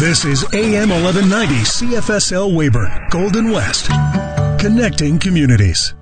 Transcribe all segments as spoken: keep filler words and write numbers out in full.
This is A M eleven ninety C F S L Weyburn, Golden West, connecting communities.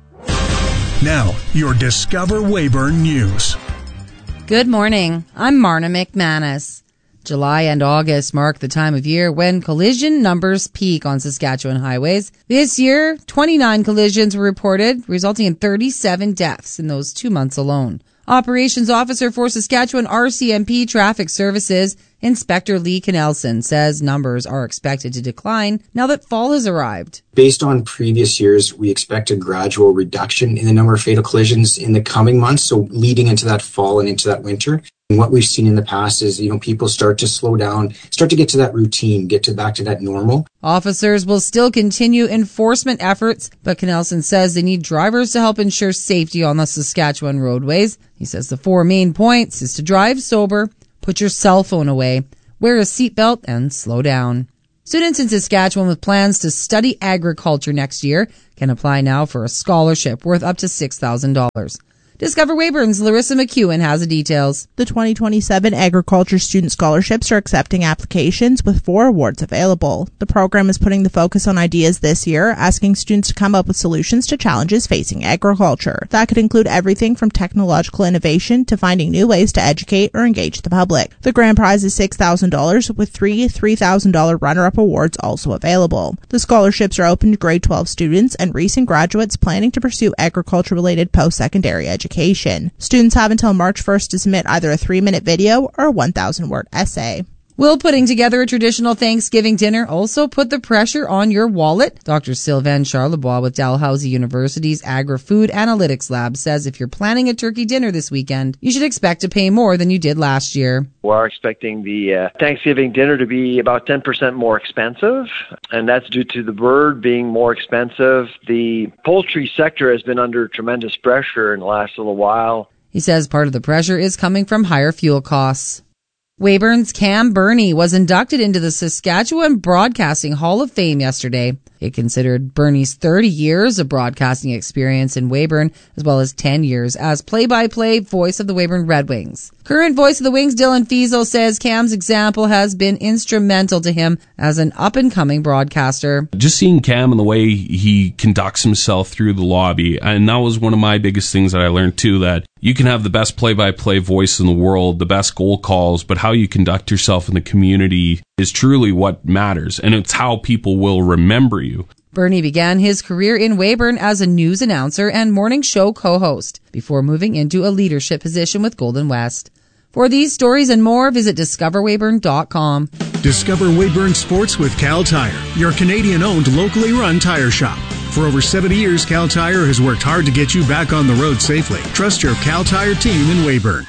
Now, your Discover Weyburn News. Good morning. I'm Marna McManus. July and August mark the time of year when collision numbers peak on Saskatchewan highways. This year, twenty-nine collisions were reported, resulting in thirty-seven deaths in those two months alone. Operations Officer for Saskatchewan R C M P Traffic Services, Inspector Lee Knelson, says numbers are expected to decline now that fall has arrived. Based on previous years, we expect a gradual reduction in the number of fatal collisions in the coming months, so leading into that fall and into that winter. And what we've seen in the past is, you know, people start to slow down, start to get to that routine, get to back to that normal. Officers will still continue enforcement efforts, but Knelson says they need drivers to help ensure safety on the Saskatchewan roadways. He says the four main points is to drive sober, put your cell phone away, wear a seatbelt, and slow down. Students in Saskatchewan with plans to study agriculture next year can apply now for a scholarship worth up to six thousand dollars. Discover Weyburn's Larissa McEwen has the details. The twenty twenty-seven Agriculture Student Scholarships are accepting applications with four awards available. The program is putting the focus on ideas this year, asking students to come up with solutions to challenges facing agriculture. That could include everything from technological innovation to finding new ways to educate or engage the public. The grand prize is six thousand dollars, with three three thousand dollars runner-up awards also available. The scholarships are open to grade twelve students and recent graduates planning to pursue agriculture-related post-secondary education. Education. Students have until March first to submit either a three-minute video or a one thousand word essay. Will putting together a traditional Thanksgiving dinner also put the pressure on your wallet? Doctor Sylvain Charlebois with Dalhousie University's Agri-Food Analytics Lab says if you're planning a turkey dinner this weekend, you should expect to pay more than you did last year. We're expecting the uh, Thanksgiving dinner to be about ten percent more expensive, and that's due to the bird being more expensive. The poultry sector has been under tremendous pressure in the last little while. He says part of the pressure is coming from higher fuel costs. Weyburn's Cam Burney was inducted into the Saskatchewan Broadcasting Hall of Fame yesterday. It considered Burney's thirty years of broadcasting experience in Weyburn, as well as ten years as play-by-play voice of the Weyburn Red Wings. Current voice of the Wings, Dylan Fiesel, says Cam's example has been instrumental to him as an up-and-coming broadcaster. Just seeing Cam and the way he conducts himself through the lobby, and that was one of my biggest things that I learned too, that you can have the best play-by-play voice in the world, the best goal calls, but how you conduct yourself in the community is truly what matters, and it's how people will remember you. Burney began his career in Weyburn as a news announcer and morning show co-host before moving into a leadership position with Golden West. For these stories and more, visit discover weyburn dot com. Discover Weyburn Sports with Cal Tire, your Canadian-owned, locally run tire shop. For over seventy years, Cal Tire has worked hard to get you back on the road safely. Trust your Cal Tire team in Weyburn.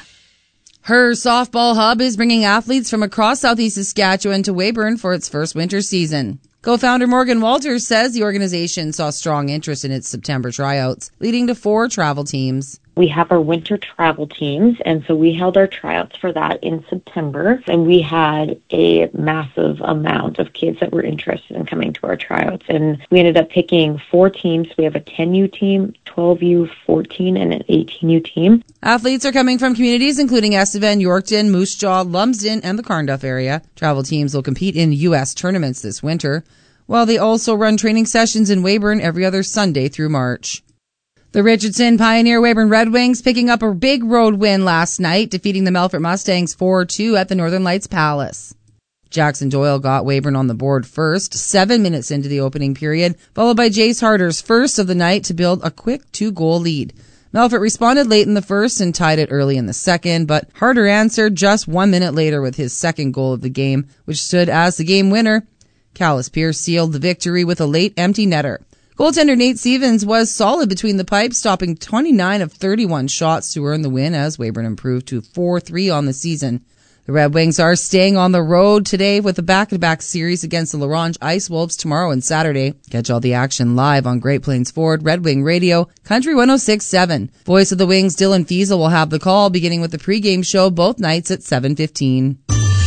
Her softball hub is bringing athletes from across southeast Saskatchewan to Weyburn for its first winter season. Co-founder Morgan Walters says the organization saw strong interest in its September tryouts, leading to four travel teams. We have our winter travel teams, and so we held our tryouts for that in September, and we had a massive amount of kids that were interested in coming to our tryouts, and we ended up picking four teams. We have a ten U team, twelve U, fourteen, and an eighteen U team. Athletes are coming from communities including Estevan, Yorkton, Moose Jaw, Lumsden, and the Carnduff area. Travel teams will compete in U S tournaments this winter, while they also run training sessions in Weyburn every other Sunday through March. The Richardson Pioneer Weyburn Red Wings picking up a big road win last night, defeating the Melfort Mustangs four two at the Northern Lights Palace. Jackson Doyle got Weyburn on the board first, seven minutes into the opening period, followed by Jace Harder's first of the night to build a quick two-goal lead. Melfort responded late in the first and tied it early in the second, but Harder answered just one minute later with his second goal of the game, which stood as the game winner. Callis Pierce sealed the victory with a late empty netter. Goaltender Nate Stevens was solid between the pipes, stopping twenty-nine of thirty-one shots to earn the win as Weyburn improved to four three on the season. The Red Wings are staying on the road today with a back-to-back series against the La Ronge Ice Wolves tomorrow and Saturday. Catch all the action live on Great Plains Ford Red Wing Radio, Country one oh six point seven. Voice of the Wings, Dylan Fiesel, will have the call beginning with the pregame show both nights at seven fifteen.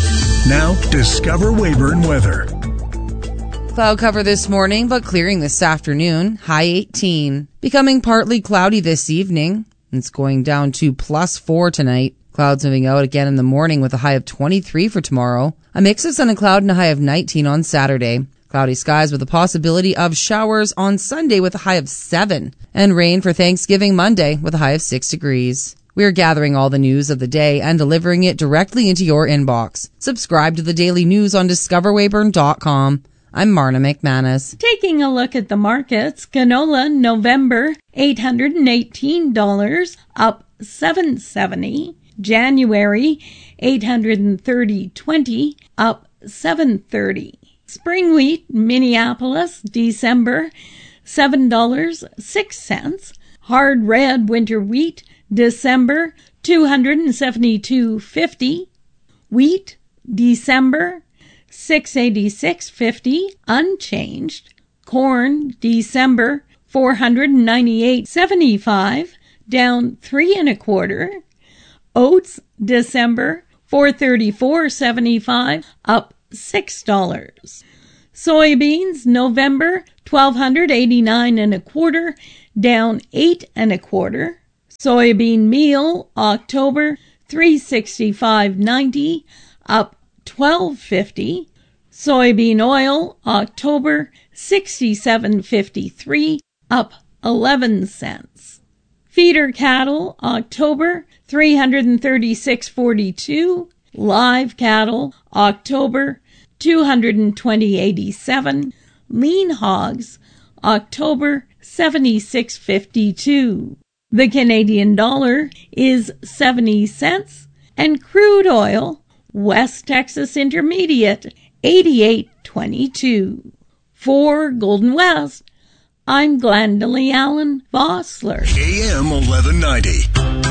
Now, Discover Weyburn weather. Cloud cover this morning, but clearing this afternoon. High eighteen. Becoming partly cloudy this evening. It's going down to plus four tonight. Clouds moving out again in the morning with a high of twenty-three for tomorrow. A mix of sun and cloud and a high of nineteen on Saturday. Cloudy skies with a possibility of showers on Sunday with a high of seven. And rain for Thanksgiving Monday with a high of six degrees. We are gathering all the news of the day and delivering it directly into your inbox. Subscribe to the daily news on discover weyburn dot com. I'm Marna McManus. Taking a look at the markets, canola November eight hundred eighteen dollars, up seven dollars and seventy cents. January eight hundred thirty dollars and twenty cents, up seven dollars and thirty cents. Spring wheat Minneapolis December seven dollars and six cents. Hard red winter wheat December two hundred seventy-two dollars and fifty cents. Wheat December six hundred eighty-six dollars and fifty cents, unchanged. Corn December four hundred ninety-eight dollars and seventy-five cents, down three and a quarter. Oats December four hundred thirty-four dollars and seventy-five cents, up six dollars. Soybeans November twelve hundred eighty-nine and a quarter, down eight and a quarter. Soybean meal October three hundred sixty-five dollars and ninety cents, up twelve fifty. Soybean oil October sixty-seven dollars and fifty-three cents, up eleven cents. Feeder cattle October three hundred thirty-six dollars and forty-two cents. Live cattle October two hundred twenty dollars and eighty-seven cents. Lean hogs October seventy-six dollars and fifty-two cents. The Canadian dollar is seventy cents, and crude oil West Texas Intermediate eighty-eight twenty-two. For Golden West, I'm Glendalee Allen Vossler. A M eleven ninety.